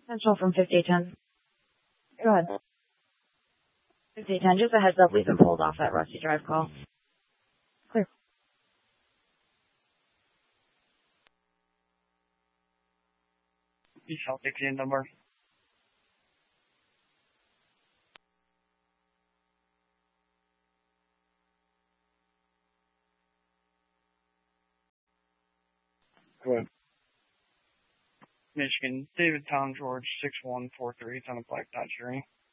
Central from 5810. Go ahead. 5810, just a heads up, we've been pulled off that Rusty Drive call. Clear. You shall take the number. Go ahead. Michigan, David Tom George 6143. It's on a black Dodge Journey.